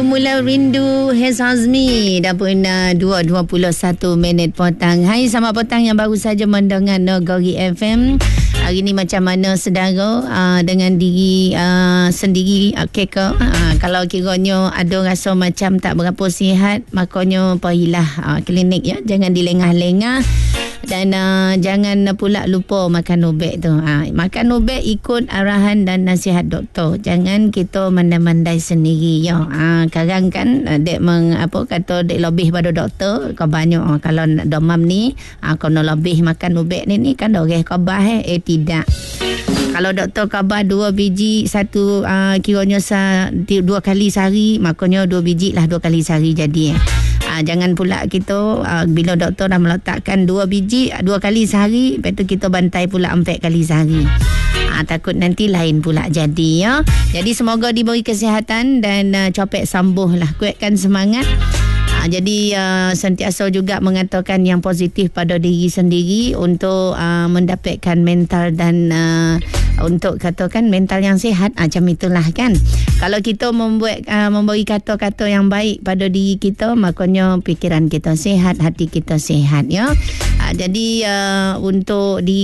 Mula Rindu Hez Hazmi. Dah pun 2:21 petang. Hai, selamat petang yang baru saja mendengar Nagori FM. Hari ni macam mana saudara dengan diri sendiri keka. Kalau kiranya ada rasa macam tak berapa sihat, makanya pergilah klinik ya. Jangan dilengah-lengah. Dan jangan pula lupa makan ubat tu. Makan ubat ikut arahan dan nasihat doktor. Jangan kita mandai-mandai sendiri ya. Kadang kan dek kata dek lebih pada doktor. Kau banyak kalau demam ni kena lebih makan ubat ni kan doreh khabar tidak. Kalau doktor khabar 2 biji satu kiranya 2 kali sehari, makanya 2 biji lah 2 kali sehari jadi jangan pula kita bila doktor dah meletakkan 2 biji 2 kali sehari, lepas tu kita bantai pula 4 kali sehari. Takut nanti lain pula jadi ya. Jadi semoga diberi kesihatan dan copek sembuh lah. Kuatkan semangat. Jadi sentiasa juga mengatakan yang positif pada diri sendiri untuk mendapatkan mental dan untuk katakan mental yang sihat. Macam itulah kan. Kalau kita memberi kata-kata yang baik pada diri kita, makanya fikiran kita sihat, hati kita sihat ya. Jadi untuk diri